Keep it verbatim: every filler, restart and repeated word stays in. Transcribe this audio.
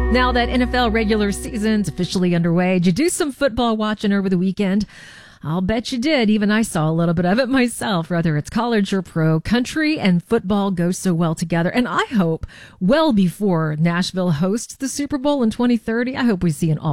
Now that N F L regular season's officially underway, did you do some football watching over the weekend? I'll bet you did. Even I saw a little bit of it myself. Whether it's college or pro, country and football go so well together. And I hope well before Nashville hosts the Super Bowl in twenty thirty, I hope we see an all